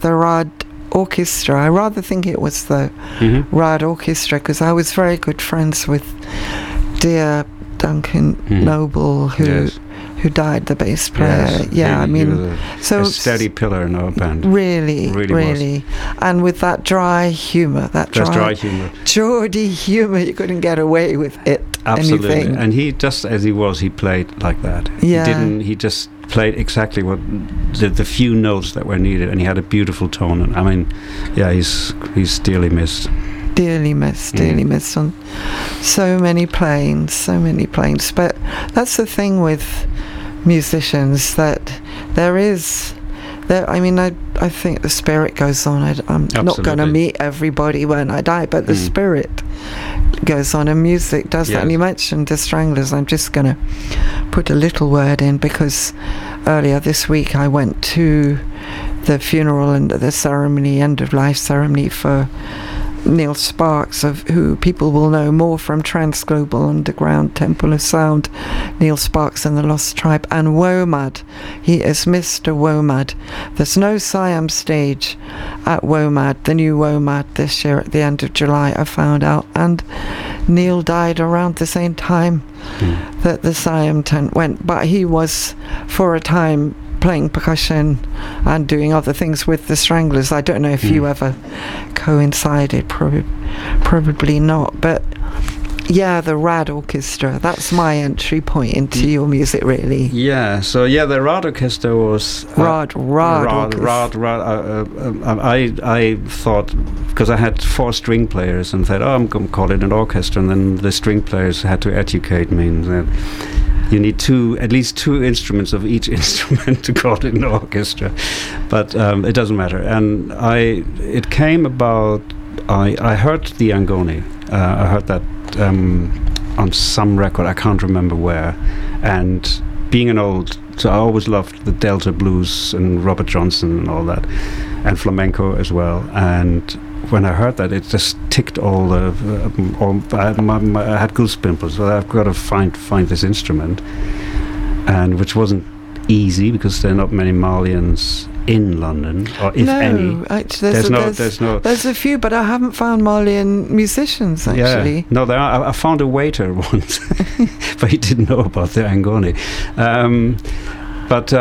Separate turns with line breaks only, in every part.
the Rad Orchestra. I rather think it was the Rad Orchestra, because I was very good friends with dear Duncan Noble, who died, the bass player.
He was a steady pillar in our band.
Really.
Was.
And with that dry humour,
dry humour,
Geordie humour, you couldn't get away with it.
Absolutely.
Anything.
And he, just as he was, he played like that.
Yeah.
He just played exactly what the few notes that were needed, and he had a beautiful tone. And I mean, he's dearly missed. Dearly
missed on so many planes. But that's the thing with musicians, that I think the spirit goes on. I'm not going to meet everybody when I die, but the spirit goes on, and music does that. And you mentioned the Stranglers. I'm just going to put a little word in, because earlier this week I went to the funeral and the ceremony, end of life ceremony for Neil Sparks, who people will know more from Transglobal Underground, Temple of Sound, Neil Sparks and the Lost Tribe, and WOMAD. He is Mr. WOMAD. There's no Siam stage at WOMAD, the new WOMAD this year at the end of July, I found out, and Neil died around the same time that the Siam tent went, but he was for a time playing percussion and doing other things with the Stranglers. I don't know if you ever coincided, probably not, but the Rad Orchestra, that's my entry point into your music, really.
The Rad Orchestra was
Rad.
I thought, because I had 4 string players, and thought, I'm going to call it an orchestra, and then the string players had to educate me and said, you need at least two instruments of each instrument to call it an orchestra, but it doesn't matter. And it came about. I heard the Angoni. I heard that on some record. I can't remember where. And being so I always loved the Delta blues and Robert Johnson and all that, and flamenco as well. And when I heard that, it just ticked all I had goose pimples. So I've got to find this instrument, and which wasn't easy, because there are not many Malians in London, or if any.
Actually, there's a few, but I haven't found Malian musicians, actually.
Yeah. No, there are. I found a waiter once, but he didn't know about the Angoni. But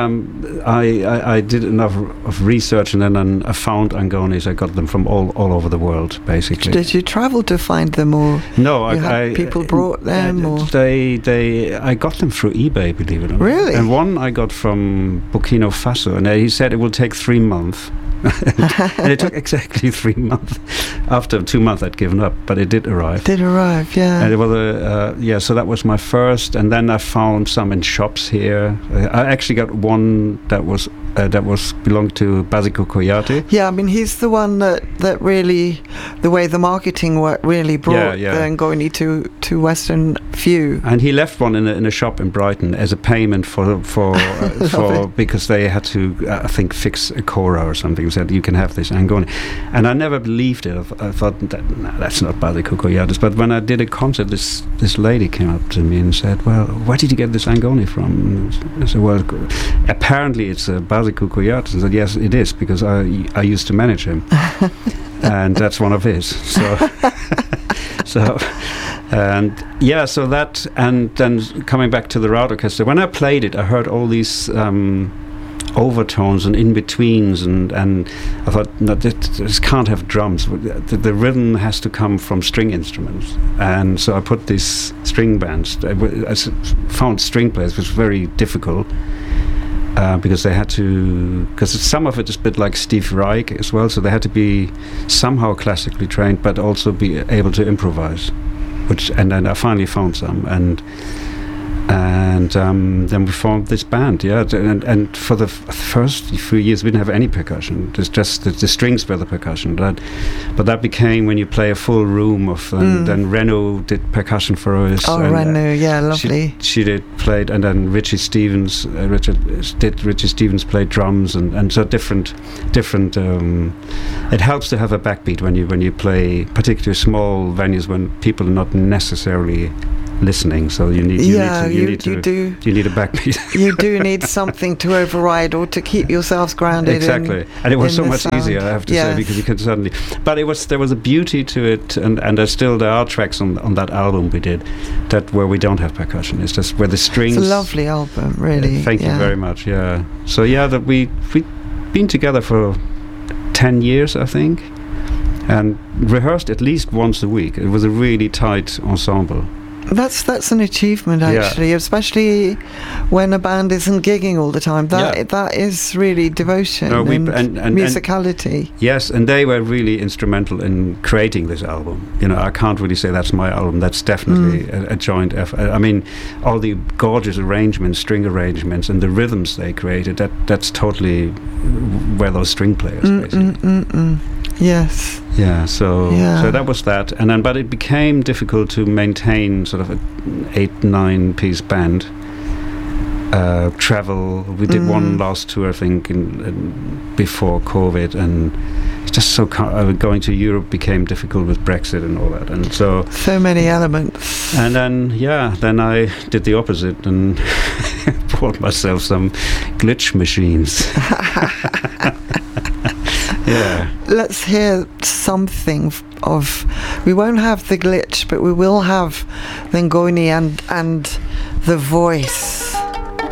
I did enough of research, and then I found Angonis. I got them from all over the world, basically.
Did you travel to find them, or
no?
People brought them, or
I got them through eBay, believe it or not.
Really?
And one I got from Burkina Faso, and he said it will take 3 months. And it took exactly 3 months. After 2 months, I'd given up, but it did arrive.
Yeah.
And it was so that was my first, and then I found some in shops here. I actually got one that was belonged to Basico Koyate.
Yeah, I mean, he's the one that really, the way the marketing worked, really brought the Angoni to Western view.
And he left one in a shop in Brighton as a payment for because they had to, I think, fix a Cora or something. Said, you can have this Angoni. And I never believed it. I thought, that's not Basico Koyates. But when I did a concert, this lady came up to me and said, well, where did you get this Angoni from? And I said, well, apparently it's a Basico Koyates. I said, yes, it is, because I used to manage him. And that's one of his. So that, and then coming back to the Rad Orchestra, when I played it, I heard all these overtones and in-betweens, and I thought, no, this can't have drums. The rhythm has to come from string instruments. And so I put these string bands. I found string players, which was very difficult, because they had to, because some of it is a bit like Steve Reich as well, so they had to be somehow classically trained, but also be able to improvise. And then I finally found some, and then we formed this band, and for the first few years we didn't have any percussion. There's just the strings were the percussion. But that became when you play a full room of, then Reno did percussion for us.
Oh, Reno, lovely.
She played, and then Richie Stevens played drums, and so different. It helps to have a backbeat when you play particularly small venues when people are not necessarily listening. So you need a backbeat.
You do need something to override or to keep yourselves grounded.
Exactly, and it was so much easier, I have to say, because you could suddenly. But there was a beauty to it, and there are tracks on that album we did where we don't have percussion. It's just where the strings.
It's a lovely album, really.
Thank you very much. Yeah. So that we've been together for 10 years, I think, and rehearsed at least once a week. It was a really tight ensemble.
That's an achievement, actually, especially when a band isn't gigging all the time. That is really devotion and musicality.
Yes, and they were really instrumental in creating this album. I can't really say that's my album. That's definitely a joint effort. I mean, all the gorgeous arrangements, string arrangements, and the rhythms they created, that's totally where those string players, basically.
Yes.
Yeah. So that was that, and then but it became difficult to maintain sort of an 8-9 piece band. Travel. We did one last tour, I think, before COVID, and it's just so going to Europe became difficult with Brexit and all that, and so
many elements.
And then I did the opposite and bought myself some glitch machines. Yeah.
Let's hear something of. We won't have the glitch, but we will have the Ngoni and the voice.